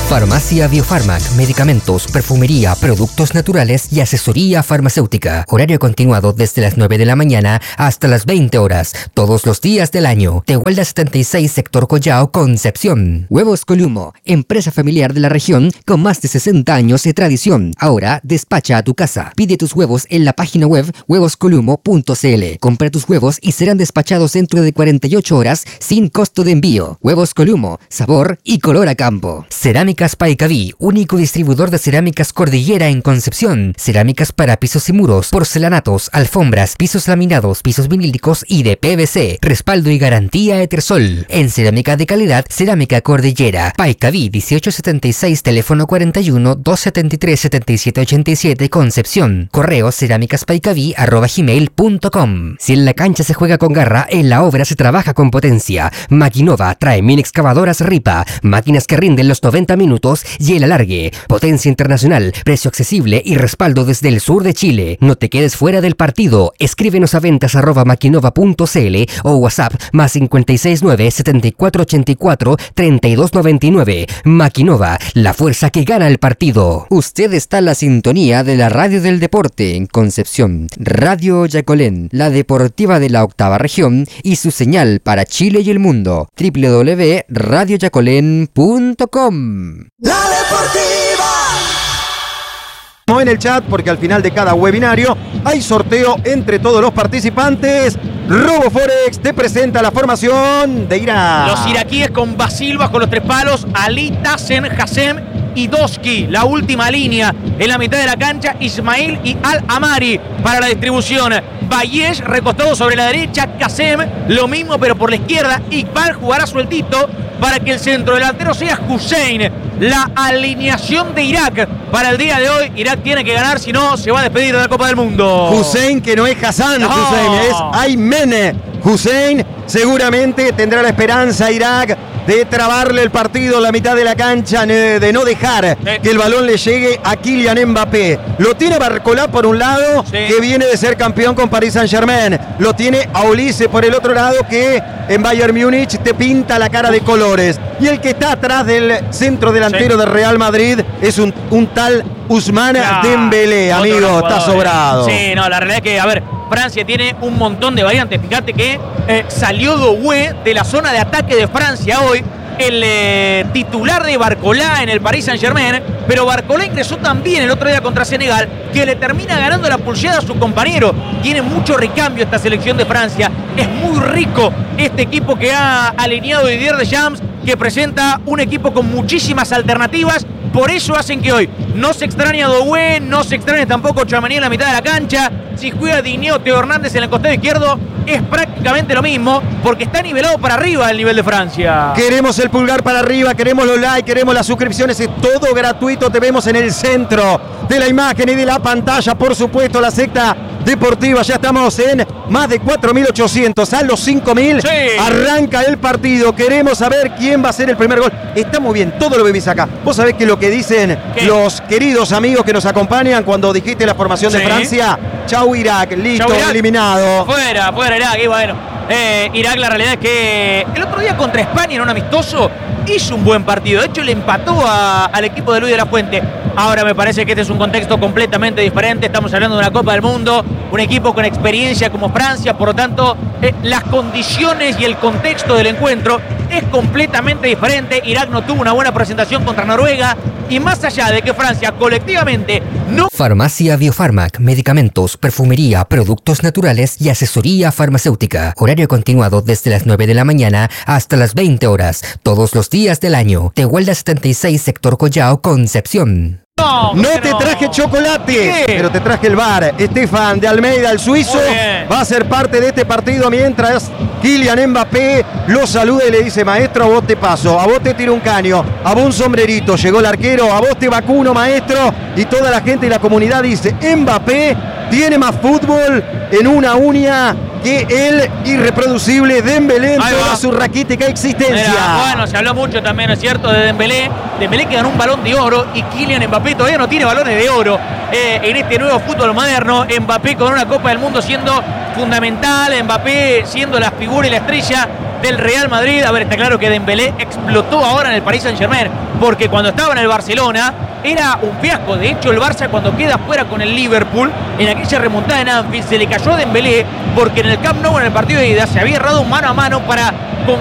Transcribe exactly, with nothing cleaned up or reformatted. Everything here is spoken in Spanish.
Farmacia Biofarmac, medicamentos, perfumería, productos naturales y asesoría farmacéutica. Horario continuado desde las nueve de la mañana hasta las veinte horas, todos los días del año. Tehuelda setenta y seis, sector Collao, Concepción. Huevos Columo, empresa familiar de la región con más de sesenta años de tradición. Ahora despacha a tu casa. Pide tus huevos en la página web huevos columo punto c l. Compra tus huevos y serán despachados dentro de cuarenta y ocho horas sin costo de envío. Huevos Columo, sabor y color a campo. Cerámicas Paicaví, único distribuidor de cerámicas Cordillera en Concepción. Cerámicas para pisos y muros, porcelanatos, alfombras, pisos laminados, pisos vinílicos y de P V C. Respaldo y garantía Etersol. En cerámica de calidad, Cerámica Cordillera. Paicaví dieciocho setenta y seis, teléfono cuarenta y uno, doscientos setenta y tres, setenta y siete ochenta y siete, Concepción. Correo cerámicaspaicaví arroba gmail punto com. Si en la cancha se juega con garra, en la obra se trabaja con potencia. Maquinova trae mini excavadoras Ripa, máquinas que rinden los noventa minutos y el alargue. Potencia internacional, precio accesible y respaldo desde el sur de Chile. No te quedes fuera del partido. Escríbenos a ventas arroba maquinova punto c l o WhatsApp más cincuenta y seis nueve, setenta y cuatro ochenta y cuatro, treinta y dos noventa y nueve. Maquinova, la fuerza que gana el partido. Usted está en la sintonía de la radio del deporte en Concepción. Radio Yacolén, la deportiva de la octava región y su señal para Chile y el mundo. doble u doble u doble u punto radio yacolén punto com. La Deportiva. En el chat, porque al final de cada webinario hay sorteo entre todos los participantes. RoboForex te presenta la formación de Irak. Los iraquíes con Basil bajo los tres palos, Ali, Tassen, Hassem y Doski. La última línea en la mitad de la cancha, Ismail y Al-Amari para la distribución. Bayesh recostado sobre la derecha, Kassem lo mismo pero por la izquierda. Iqbal jugará sueltito para que el centro delantero sea Hussein. La alineación de Irak para el día de hoy. Irak tiene que ganar, si no se va a despedir de la Copa del Mundo. Hussein, que no es Hassan, no. Hussein, es Aymene Hussein. Seguramente tendrá la esperanza Irak de trabarle el partido en la mitad de la cancha, de no dejar sí. que el balón le llegue a Kylian Mbappé. Lo tiene Barcolá por un lado, sí. que viene de ser campeón con Paris Saint-Germain. Lo tiene a Ulises por el otro lado, que en Bayern Múnich te pinta la cara de colores. Y el que está atrás del centro delantero sí. del Real Madrid es un, un tal Ousmane no, Dembélé, amigo, está sobrado. Sí, no, la realidad es que, a ver, Francia tiene un montón de variantes. Fíjate que eh, salió Doué de la zona de ataque de Francia hoy, el eh, titular de Barcolá en el Paris Saint-Germain, pero Barcolá ingresó también el otro día contra Senegal, que le termina ganando la pulseada a su compañero. Tiene mucho recambio esta selección de Francia. Es muy rico este equipo que ha alineado Didier Deschamps, que presenta un equipo con muchísimas alternativas. Por eso hacen que hoy no se extrañe a Doué, no se extrañe tampoco Tchouaméni en la mitad de la cancha. Si juega Digne, Teo Hernández en el costado izquierdo, es prácticamente lo mismo, porque está nivelado para arriba el nivel de Francia. Queremos el pulgar para arriba, queremos los likes, queremos las suscripciones, es todo gratuito. Te vemos en el centro de la imagen y de la pantalla, por supuesto, la secta deportiva. Ya estamos en más de cuatro mil ochocientos, a los cinco mil. Sí. Arranca el partido, queremos saber quién va a ser el primer gol. Está muy bien, todo lo vivís acá. Vos sabés que lo que dicen ¿Qué? los queridos amigos que nos acompañan cuando dijiste la formación sí. de Francia. Chau Irak, listo, Chau, Irak. eliminado. Fuera, fuera Irak, y bueno. Eh, Irak, la realidad es que el otro día contra España en un amistoso hizo un buen partido. De hecho, le empató a, al equipo de Luis de la Fuente. Ahora me parece que este es un contexto completamente diferente. Estamos hablando de una Copa del Mundo, un equipo con experiencia como Francia. Por lo tanto, eh, las condiciones y el contexto del encuentro es completamente diferente. Irak no tuvo una buena presentación contra Noruega. Y más allá de que Francia colectivamente no... Farmacia Biofarmac, medicamentos, perfumería, productos naturales y asesoría farmacéutica. Horario continuado desde las nueve de la mañana hasta las veinte horas, todos los días del año. Tehuelda setenta y seis, sector Collao, Concepción. No, no te no? traje chocolate, ¿Qué? pero te traje el bar. Estefan de Almeida, el suizo, va a ser parte de este partido mientras Kylian Mbappé lo saluda y le dice: maestro, a vos te paso, a vos te tiro un caño, a vos un sombrerito. Llegó el arquero, a vos te vacuno, maestro. Y toda la gente y la comunidad dice: Mbappé tiene más fútbol en una uña que el irreproducible Dembélé en toda su raquítica existencia. Mira, bueno, se habló mucho también, es cierto, de Dembélé. Dembélé que ganó un balón de oro y Kylian Mbappé todavía no tiene balones de oro eh, en este nuevo fútbol moderno. Mbappé con una Copa del Mundo siendo fundamental, Mbappé siendo la figura y la estrella del Real Madrid. A ver, está claro que Dembélé explotó ahora en el Paris Saint-Germain, porque cuando estaba en el Barcelona era un fiasco. De hecho, el Barça, cuando queda fuera con el Liverpool en aquella remontada en Anfield, se le cayó a Dembélé porque en el Camp Nou, en el partido de ida, se había errado un mano a mano para